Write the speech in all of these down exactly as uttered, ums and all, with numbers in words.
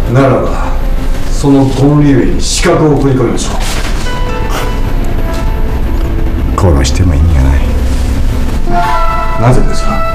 ならばそのゴンリュウに刺客を送り込みましょう。 殺しても意味がない。 なぜですか？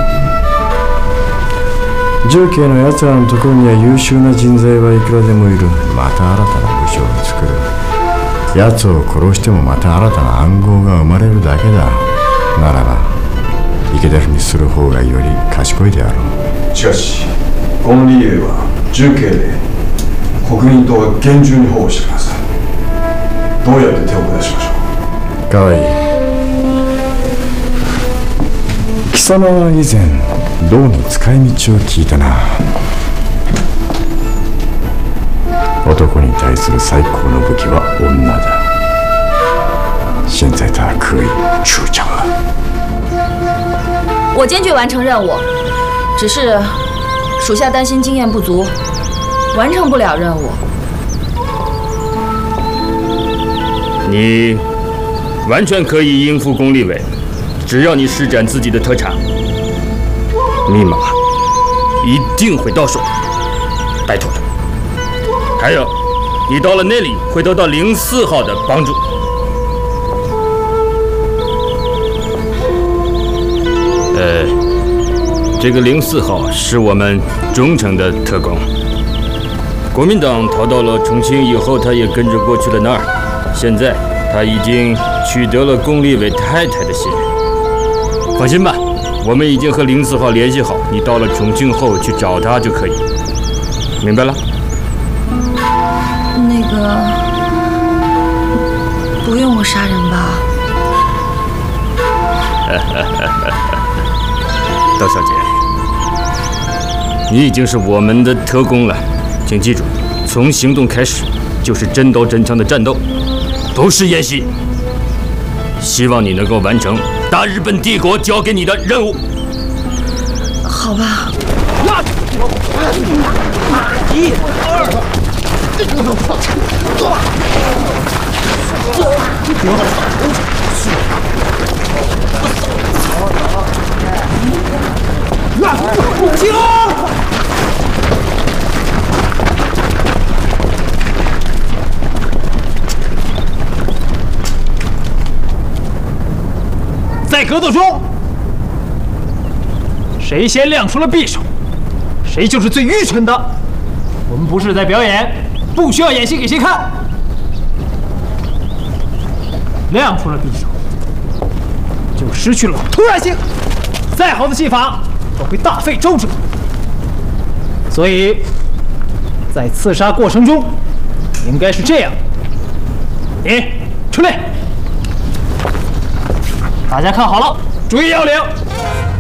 重慶の奴らのところには優秀な人材はいくらでもいる。また新たな武将を作る。奴を殺してもまた新たな暗号が生まれるだけだ。ならば池田にする方がより賢いであろう。しかしゴンリュウは重慶で国民党を厳重に保護してください。どうやって手を下しましょう？ かわいい。貴様は以前銅の使い道を聞いたな。男に対する最高の武器は女だ。现在他可以出场了。 我坚决完成任务，只是属下担心经验不足，完成不了任务。 你完全可以应付龚立伟，只要你施展自己的特长，密码一定会到手，拜托了。还有，你到了那里会得到零四号的帮助。呃，这个零四号是我们忠诚的特工。国民党逃到了重庆以后，他也跟着过去了那儿。现在他已经取得了龚立伟太太的信任。放心吧，我们已经和零四号联系好，你到了重庆后去找他就可以。明白了？ 那个，不用我杀人吧？ 刀小姐，你已经是我们的特工了，请记住，从行动开始就是真刀真枪的战斗，不是演习。希望你能够完成大日本帝国交给你的任务。 好吧。 一、二。停！ 在格斗中，谁先亮出了匕首，谁就是最愚蠢的。我们不是在表演，不需要演戏给谁看。亮出了匕首，就失去了突然性，再好的戏法都会大费周折。所以，在刺杀过程中，应该是这样：你出来，大家看好了，注意要领。